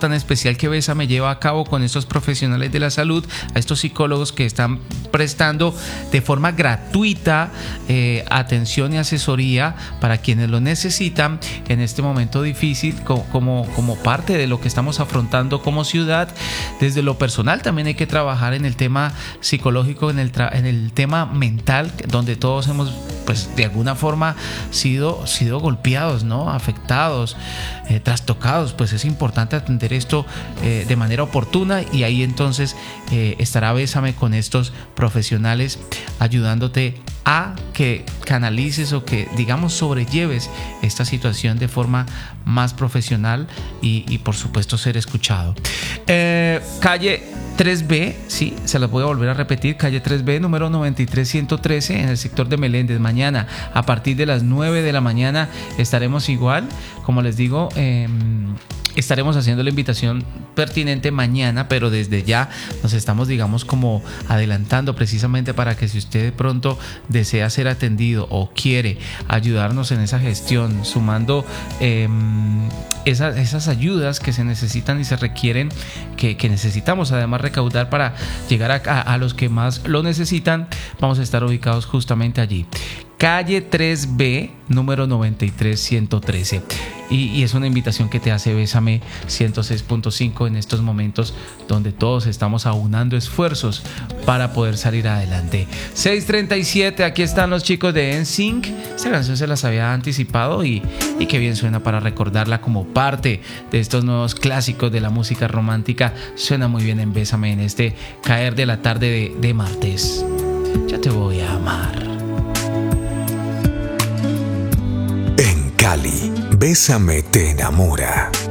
tan especial que Bésame lleva a cabo con estos profesionales de la salud, a estos psicólogos que están prestando de forma gratuita atención y asesoría para quienes lo necesitan en este momento difícil, como parte de lo que estamos afrontando como ciudad. Desde lo personal también hay que trabajar en el tema psicológico, en el tema mental, donde todos hemos, pues, de alguna forma sido golpeados, ¿no? Afectados, trastocados. Pues es importante atender esto de manera oportuna, y ahí entonces estará Bésame con estos profesionales ayudándote a que canalices o que, digamos, sobrelleves esta situación de forma más profesional y por supuesto ser escuchado. Calle 3B, sí, se las voy a volver a repetir, calle 3B, número 93113, en el sector de Meléndez. Mañana a partir de las 9 de la mañana estaremos igual, como les digo, estaremos haciendo la invitación pertinente mañana, pero desde ya nos estamos, digamos, como adelantando precisamente para que si usted de pronto desea ser atendido o quiere ayudarnos en esa gestión, sumando esas ayudas que se necesitan y se requieren, que necesitamos además recaudar para llegar a los que más lo necesitan, vamos a estar ubicados justamente allí. Calle 3B, número 93113. Y es una invitación que te hace Bésame 106.5 en estos momentos donde todos estamos aunando esfuerzos para poder salir adelante. 6:37, aquí están los chicos de NSYNC. Esta canción se las había anticipado y qué bien suena para recordarla como parte de estos nuevos clásicos de la música romántica. Suena muy bien en Bésame en este caer de la tarde de martes. Ya te voy a amar. En Cali, Bésame te enamora.